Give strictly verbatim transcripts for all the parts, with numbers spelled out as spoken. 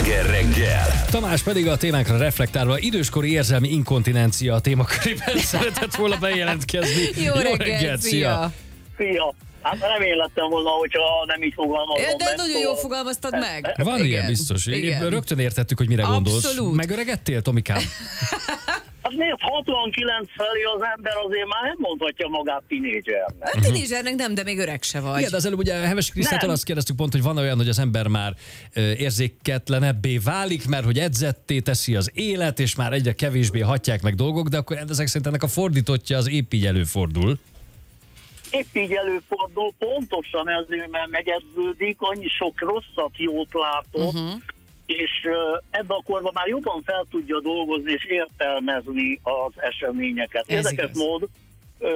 Sláger reggel. Tamás pedig a témánkra reflektálva időskori érzelmi inkontinencia a témakörében szeretett volna bejelentkezni. Jó, Jó reggelt, reggelt, szia! Szia! Hát reméltem volna, hogyha nem így fogalmazom De meg, nagyon jól fogalmaztad meg. Van Igen. ilyen biztos. Igen. Rögtön értettük, hogy mire gondolsz. Abszolút. Megöregedtél, Tomikám? Hát nézd, hatvankilenc felé az ember azért már nem mondhatja magát tinédzsernek. Hát tínézsernek nem, de még öreg se vagy. Igen, de az előbb ugye Heves Krisztától Nem. azt kérdeztük pont, hogy van olyan, hogy az ember már ö, érzéketlenebbé válik, mert hogy edzetté teszi az élet, és már egyre kevésbé hatják meg dolgok, de akkor ezek szerint ennek a fordítottja az épp így előfordul. Épp így előfordul, pontosan ezért, mert megedződik, annyi sok rosszat, jót látott, uh-huh. és uh, ebben a korban már jobban fel tudja dolgozni és értelmezni az eseményeket. Ez Érdekes igaz. mód, uh,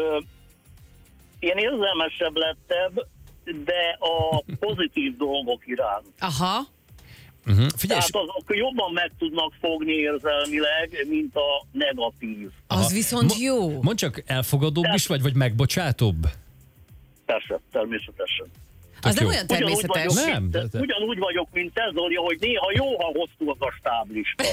én érzelmesebb lettem, de a pozitív dolgok iránt. Aha. Uh-huh. Figyelj, Tehát azok jobban meg tudnak fogni érzelmileg, mint a negatív. Az aha. viszont Mo- jó. Mondd csak, elfogadóbb is vagy, vagy megbocsátóbb? Persze, természetesen. Az nem jó. olyan Ugyanúgy természetes. vagyok, Nem, mint, de- de- ugyanúgy vagyok, mint te, Zoli, hogy néha jó, ha hosszú az a stáblista.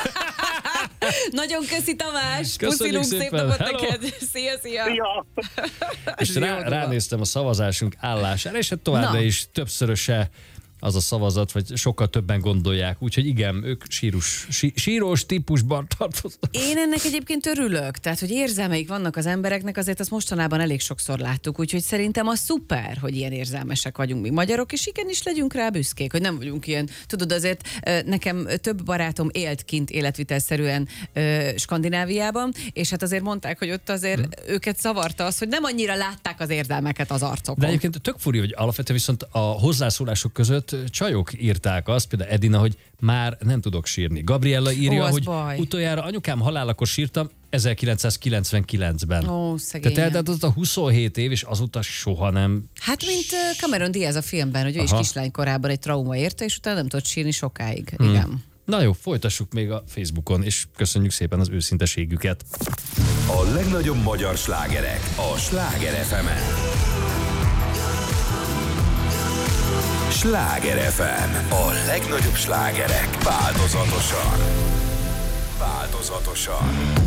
Nagyon köszi, Tamás. Köszönjük Puszilunk, szép szépen. napot Hello. neked. Szia, szia. Szia! És Jó rá, dolog. ránéztem a szavazásunk állására, és hát továbbra Na. is többszöröse az a szavazat, vagy sokkal többen gondolják. Úgyhogy igen, ők sírus, sí, sírós típusban tartoznak. Én ennek egyébként örülök, tehát, hogy érzelmeik vannak az embereknek, azért azt mostanában elég sokszor láttuk, úgyhogy szerintem az szuper, hogy ilyen érzelmesek vagyunk mi magyarok, és igenis legyünk rá büszkék, hogy nem vagyunk ilyen. Tudod, azért ö, nekem több barátom élt kint életvitelszerűen ö, Skandináviában, és hát azért mondták, hogy ott azért hmm. őket zavarta az, hogy nem annyira látták az érzelmeket az arcokon. De egyébként tök furi, hogy alapvetően viszont a hozzászólások között csajok írták azt, például Edina, hogy már nem tudok sírni. Gabriella írja, Ó, az hogy baj. utoljára anyukám halálakor sírtam ezerkilencszázkilencvenkilencben. Ó, szegényem. Tehát eltelt a huszonhét év, és azóta soha nem... Hát, mint ö, Cameron Diaz a filmben, hogy ő is Aha. kislány korában egy trauma érte, és utána nem tudott sírni sokáig. Hmm. Igen. Na jó, folytassuk még a Facebookon, és köszönjük szépen az őszinteségüket. A legnagyobb magyar slágerek a Sláger ef emen. Sláger ef em. A legnagyobb slágerek változatosan. Változatosan.